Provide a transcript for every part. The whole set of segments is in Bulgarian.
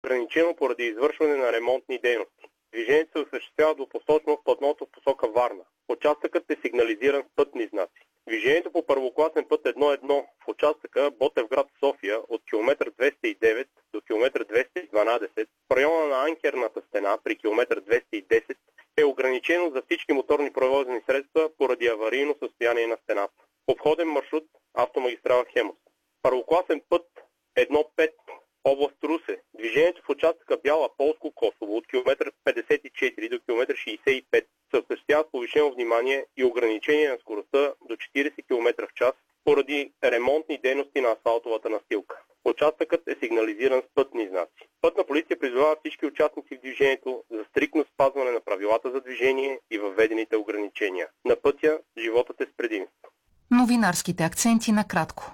ограничено поради извършване на ремонтни дейности. Движението се осъществява двупосочно в платното в посока Варна. Участъкът е сигнализиран с пътни знаци. Движението по първокласен път 1.1 в участъка Ботевград София от км 209 до км 212 в района на анкерната стена при км 210 е ограничено за всички моторни превозни средства поради аварийно състояние на стената. Обходен маршрут автомагистрала Хемус. Първокласен път 1.5 област Русе. Движението в участъка Бяла Полско-Косово от км 54 до км 65 се осъществява с повишено внимание и ограничение на скоростта до 40 км в час поради ремонтни дейности на асфалтовата настилка. Участъкът е сигнализиран с пътни знаци. Пътна полиция призовава всички участници в движението за стриктно спазване на правилата за движение и въведените ограничения. На пътя животът е с предимство. Новинарските акценти накратко.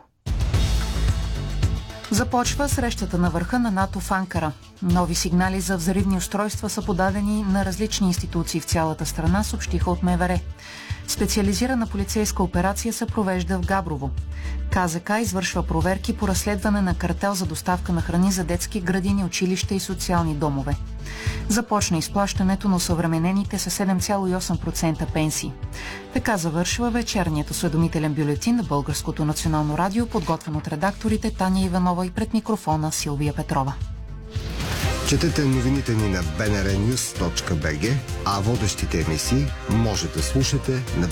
Започва срещата на върха на НАТО в Анкара. Нови сигнали за взривни устройства са подадени на различни институции в цялата страна, съобщиха от МВР. Специализирана полицейска операция се провежда в Габрово. КЗК извършва проверки по разследване на картел за доставка на храни за детски градини, училища и социални домове. Започна изплащането на осъвременените с 7,8% пенсии. Така завършва вечерният осведомителен бюлетин на Българското национално радио, подготвен от редакторите Таня Иванова и пред микрофона Силвия Петрова. Четете новините ни на bnrnews.bg, а водещите емисии може да слушате на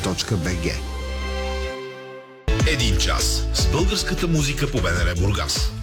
binar.bg. Един час с българската музика по БНР Бургас.